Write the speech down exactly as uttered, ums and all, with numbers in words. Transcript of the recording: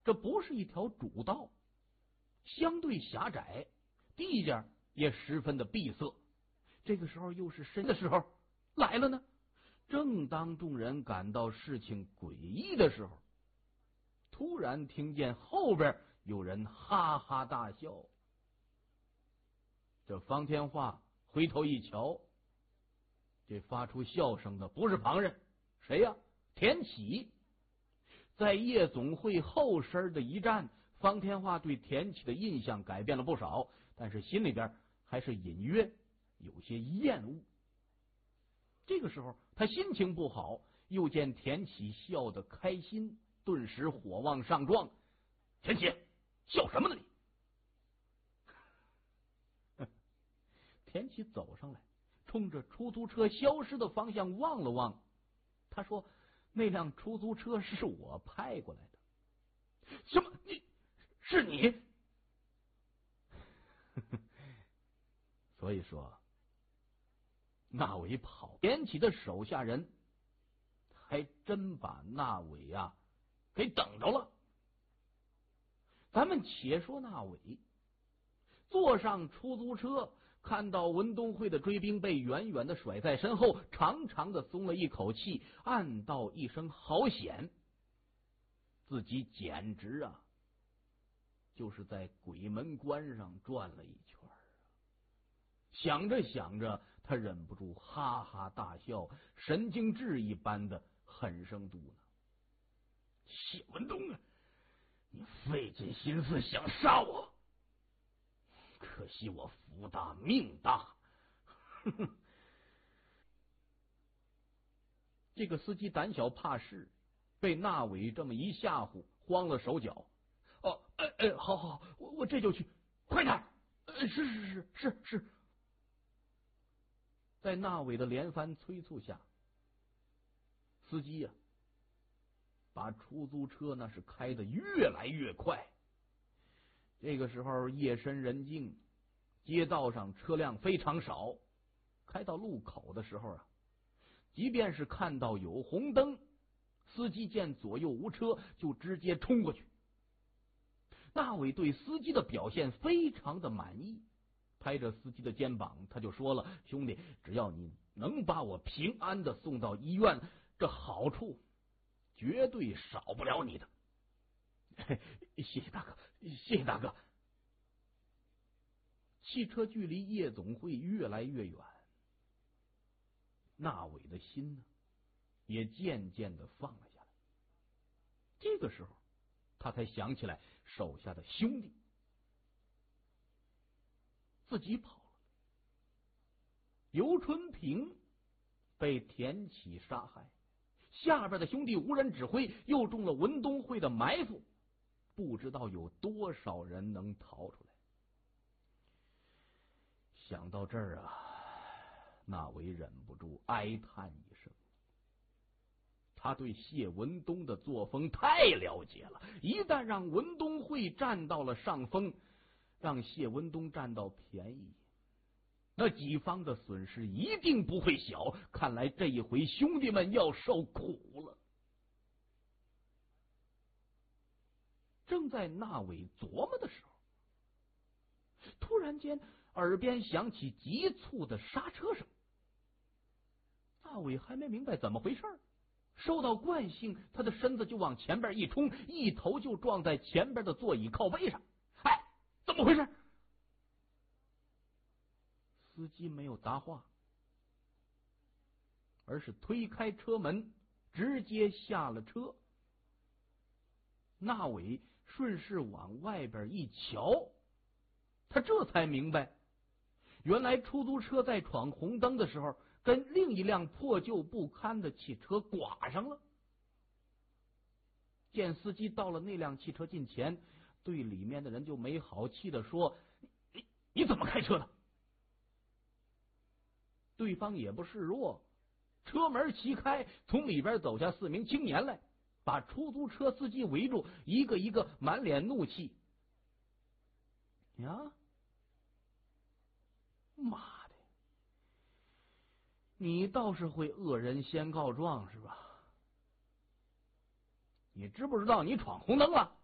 这不是一条主道，相对狭窄，地界也十分的闭塞。这个时候又是深的时候来了呢。正当众人感到事情诡异的时候，突然听见后边有人哈哈大笑。这方天画回头一瞧，这发出笑声的不是旁人，谁呀？田启。在夜总会后身的一战，方天画对田启的印象改变了不少，但是心里边还是隐约有些厌恶。这个时候他心情不好，又见田启笑得开心，顿时火往上撞。田启，笑什么呢你？田启走上来，冲着出租车消失的方向望了望，他说：“那辆出租车是我派过来的。”什么？你是你？所以说，那伟跑，田启的手下人还真把那伟呀给等着了。咱们且说那伟坐上出租车，看到文东会的追兵被远远的甩在身后，长长的松了一口气，暗道一声好险，自己简直啊就是在鬼门关上转了一圈啊。想着想着，他忍不住哈哈大笑，神经质一般的狠声嘟囔：“谢文东啊，你费尽心思想杀我，可惜我福大命大。”呵呵。这个司机胆小怕事，被那伟这么一吓唬，慌了手脚。哦，哎哎，好好，我我这就去，快点！呃，是是是是是。在那伟的连番催促下，司机呀、啊，把出租车那是开得越来越快。这个时候夜深人静，街道上车辆非常少。开到路口的时候啊，即便是看到有红灯，司机见左右无车，就直接冲过去。那伟对司机的表现非常的满意，拍着司机的肩膀，他就说了：“兄弟，只要你能把我平安的送到医院，这好处绝对少不了你的。”谢谢大哥，谢谢大哥。汽车距离夜总会越来越远，那伟的心呢，也渐渐的放了下来。这个时候，他才想起来手下的兄弟，自己跑了。尤春平被田启杀害，下边的兄弟无人指挥，又中了文东会的埋伏，不知道有多少人能逃出来。想到这儿啊，那伟忍不住哀叹一声。他对谢文东的作风太了解了，一旦让文东会占到了上风，让谢文东占到便宜，那己方的损失一定不会小。看来这一回兄弟们要受苦了。正在那伟琢磨的时候，突然间耳边响起急促的刹车声。那伟还没明白怎么回事，受到惯性，他的身子就往前边一冲，一头就撞在前边的座椅靠背上。哎，怎么回事？司机没有答话，而是推开车门，直接下了车。那伟顺势往外边一瞧，他这才明白，原来出租车在闯红灯的时候，跟另一辆破旧不堪的汽车剐上了。见司机到了那辆汽车近前，对里面的人就没好气的说：“你你怎么开车的？”对方也不示弱，车门齐开，从里边走下四名青年来，把出租车司机围住，一个一个满脸怒气。呀，妈的，你倒是会恶人先告状是吧？你知不知道你闯红灯了？